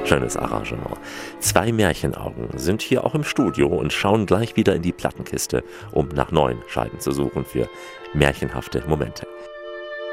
Schönes Arrangement. 2 Märchenaugen sind hier auch im Studio und schauen gleich wieder in die Plattenkiste, um nach neuen Scheiben zu suchen für märchenhafte Momente.